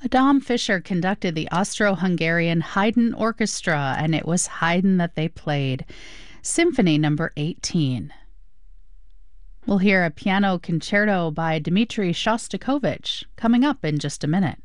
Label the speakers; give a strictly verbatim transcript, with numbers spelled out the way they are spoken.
Speaker 1: Adam Fischer conducted the Austro-Hungarian Haydn Orchestra, and it was Haydn that they played. Symphony number eighteen. We'll hear a piano concerto by Dmitri Shostakovich coming up in just a minute.